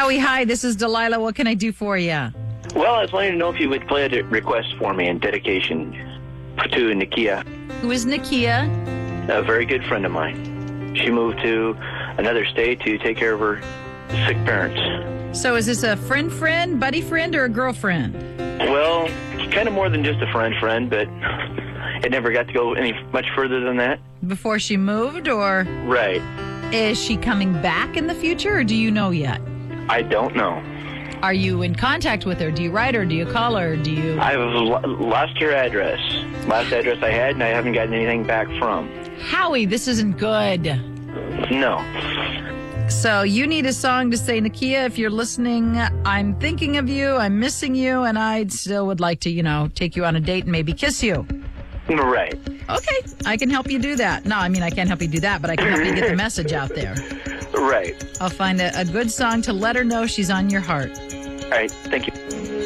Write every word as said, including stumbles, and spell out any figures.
Howie, hi. This is Delilah. What can I do for you? Well, I was wanting to know if you would play a de- request for me in dedication to Nikia, Who is Nikia? a very good friend of mine. She moved to another state to take care of her sick parents. So is this a friend friend, buddy friend, or a girlfriend? Well, kind of more than just a friend friend, but it never got to go any much further than that. Before she moved, or Right. is she coming back in the future, or do you know yet? I don't know. Are you in contact with her? Do you write her? Do you call her? Do you... I've lo- lost her address. Last address I had, and I haven't gotten anything back from. Howie, this isn't good. No. So you need a song to say, Nikia, if you're listening, I'm thinking of you, I'm missing you, and I still would like to, you know, take you on a date and maybe kiss you. Right. Okay, I can help you do that. No, I mean, I can't help you do that, but I can help you get the message out there. Right. I'll find a, a good song to let her know she's on your heart. All right. Thank you.